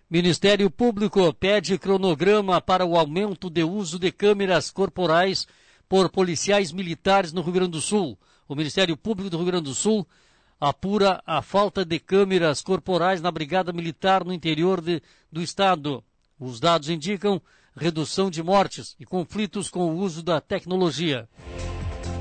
Ministério Público pede cronograma para o aumento de uso de câmeras corporais por policiais militares no Rio Grande do Sul. O Ministério Público do Rio Grande do Sul apura a falta de câmeras corporais na Brigada Militar no interior do estado. Os dados indicam redução de mortes e conflitos com o uso da tecnologia.